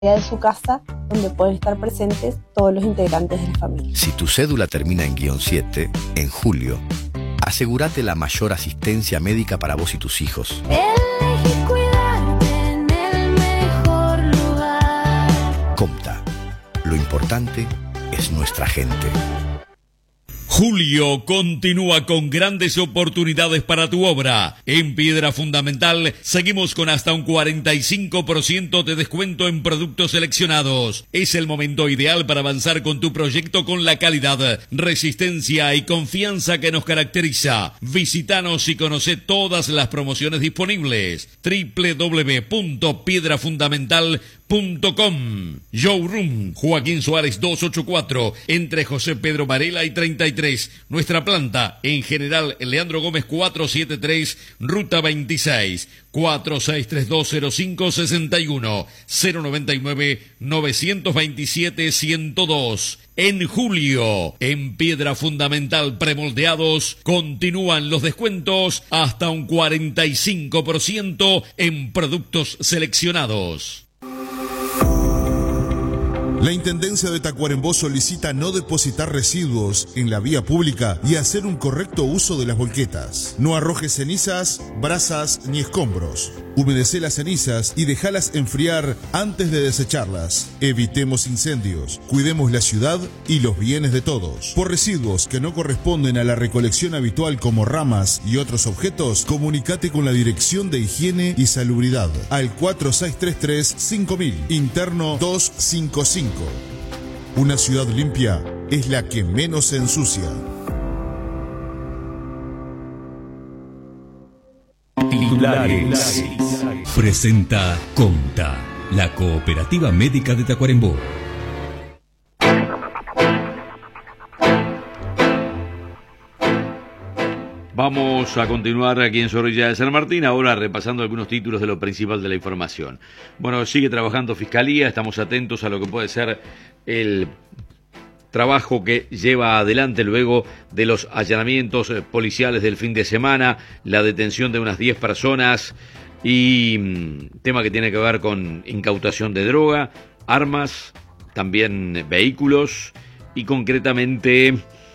de su casa, donde pueden estar presentes todos los integrantes de la familia. Si tu cédula termina en -7, en julio, asegúrate la mayor asistencia médica para vos y tus hijos. Elegí cuidarte en el mejor lugar. Comta, lo importante es nuestra gente. Julio continúa con grandes oportunidades para tu obra. En Piedra Fundamental seguimos con hasta un 45% de descuento en productos seleccionados. Es el momento ideal para avanzar con tu proyecto con la calidad, resistencia y confianza que nos caracteriza. Visítanos y conoce todas las promociones disponibles. www.piedrafundamental.com. Showroom Joaquín Suárez 284, entre José Pedro Varela y 33. Nuestra planta en General Leandro Gómez 473, Ruta 26, 46320561, 099-927-102. En julio, en Piedra Fundamental Premoldeados, continúan los descuentos hasta un 45% en productos seleccionados. La Intendencia de Tacuarembó solicita no depositar residuos en la vía pública y hacer un correcto uso de las volquetas. No arrojes cenizas, brasas ni escombros. Humedecé las cenizas y déjalas enfriar antes de desecharlas. Evitemos incendios, cuidemos la ciudad y los bienes de todos. Por residuos que no corresponden a la recolección habitual como ramas y otros objetos, comunícate con la Dirección de Higiene y Salubridad al 4633-5000, interno 255. Una ciudad limpia es la que menos se ensucia. Titulares. Presenta Comta, la cooperativa médica de Tacuarembó. Vamos a continuar aquí en Zorrilla de San Martín, ahora repasando algunos títulos de lo principal de la información. Bueno, sigue trabajando Fiscalía, estamos atentos a lo que puede ser el trabajo que lleva adelante luego de los allanamientos policiales del fin de semana, la detención de unas 10 personas y tema que tiene que ver con incautación de droga, armas, también vehículos y concretamente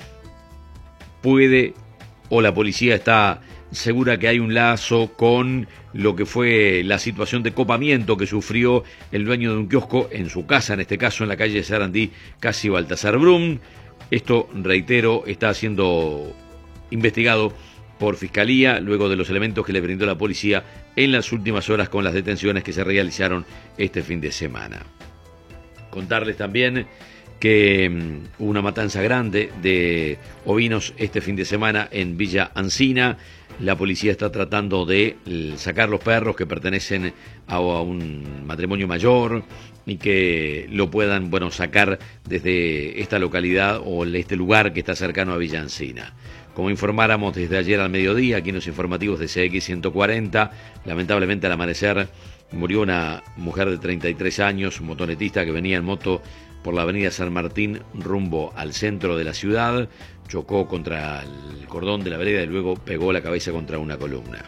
la policía está segura que hay un lazo con lo que fue la situación de copamiento que sufrió el dueño de un kiosco en su casa, en este caso en la calle Sarandí, casi Baltasar Brum. Esto, reitero, está siendo investigado por Fiscalía luego de los elementos que le brindó la policía en las últimas horas con las detenciones que se realizaron este fin de semana. Contarles también que hubo una matanza grande de ovinos este fin de semana en Villa Ancina. La policía está tratando de sacar los perros que pertenecen a un matrimonio mayor y que lo puedan, sacar desde esta localidad o este lugar que está cercano a Villa Ancina. Como informáramos desde ayer al mediodía, aquí en los informativos de CX 140, lamentablemente al amanecer murió una mujer de 33 años, motonetista que venía en moto por la avenida San Martín rumbo al centro de la ciudad, chocó contra el cordón de la vereda y luego pegó la cabeza contra una columna.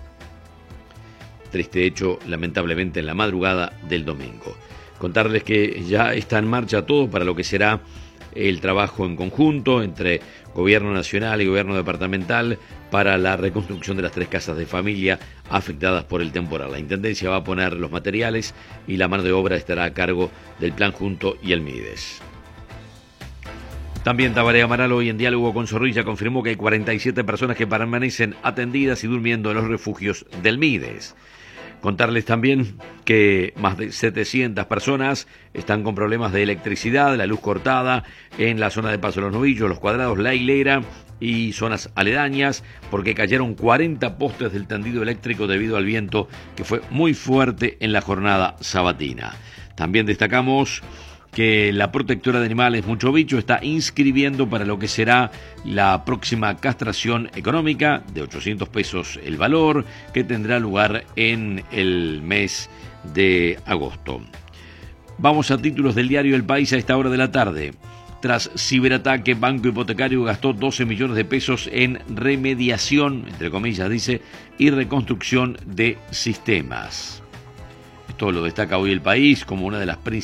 Triste hecho, lamentablemente, en la madrugada del domingo. Contarles que ya está en marcha todo para lo que será el trabajo en conjunto entre Gobierno Nacional y Gobierno Departamental para la reconstrucción de las 3 casas de familia afectadas por el temporal. La Intendencia va a poner los materiales y la mano de obra estará a cargo del Plan Junto y el MIDES. También Tabaré Amaral, hoy en diálogo con Zorrilla, confirmó que hay 47 personas que permanecen atendidas y durmiendo en los refugios del MIDES. Contarles también que más de 700 personas están con problemas de electricidad, la luz cortada en la zona de Paso de los Novillos, Los Cuadrados, La Hilera y zonas aledañas, porque cayeron 40 postes del tendido eléctrico debido al viento que fue muy fuerte en la jornada sabatina. También destacamos que la protectora de animales Mucho Bicho está inscribiendo para lo que será la próxima castración económica de 800 pesos el valor, que tendrá lugar en el mes de agosto. Vamos a títulos del diario El País a esta hora de la tarde. Tras ciberataque, Banco Hipotecario gastó 12 millones de pesos en remediación, entre comillas dice, y reconstrucción de sistemas. Esto lo destaca hoy El País como una de las principales